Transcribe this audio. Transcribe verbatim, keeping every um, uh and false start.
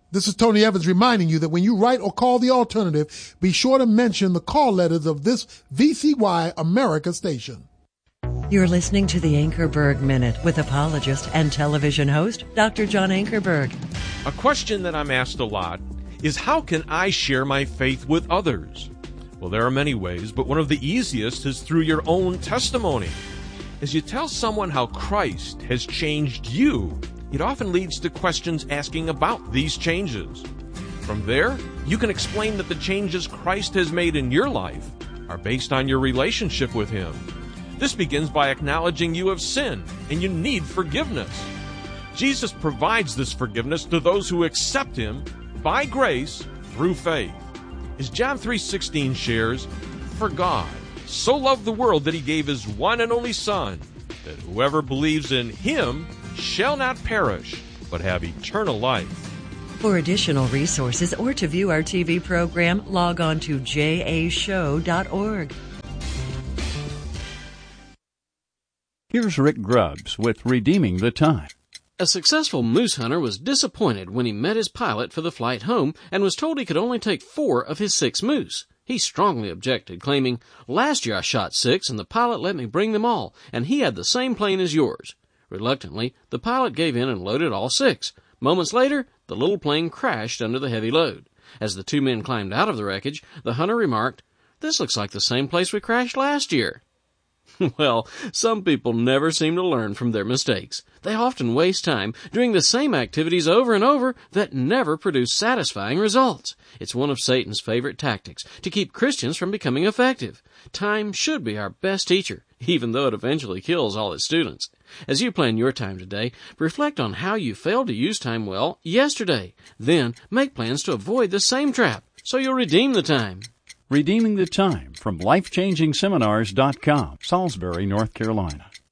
This is Tony Evans reminding you that when you write or call the alternative, be sure to mention the call letters of this V C Y America station. You're listening to the Ankerberg Minute with apologist and television host, Doctor John Ankerberg. A question that I'm asked a lot is, how can I share my faith with others? Well, there are many ways, but one of the easiest is through your own testimony. As you tell someone how Christ has changed you, it often leads to questions asking about these changes. From there, you can explain that the changes Christ has made in your life are based on your relationship with Him. This begins by acknowledging you have sinned and you need forgiveness. Jesus provides this forgiveness to those who accept Him by grace through faith. As John three sixteen shares, "For God so loved the world that He gave His one and only Son, that whoever believes in Him shall not perish, but have eternal life." For additional resources or to view our T V program, log on to j a show dot org. Here's Rick Grubbs with Redeeming the Time. A successful moose hunter was disappointed when he met his pilot for the flight home and was told he could only take four of his six moose. He strongly objected, claiming, "Last year I shot six and the pilot let me bring them all, and he had the same plane as yours." Reluctantly, the pilot gave in and loaded all six. Moments later, the little plane crashed under the heavy load. As the two men climbed out of the wreckage, the hunter remarked, "This looks like the same place we crashed last year." Well, some people never seem to learn from their mistakes. They often waste time doing the same activities over and over that never produce satisfying results. It's one of Satan's favorite tactics to keep Christians from becoming effective. Time should be our best teacher, even though it eventually kills all its students. As you plan your time today, reflect on how you failed to use time well yesterday. Then make plans to avoid the same trap, so you'll redeem the time. Redeeming the Time from life changing seminars dot com, Salisbury, North Carolina.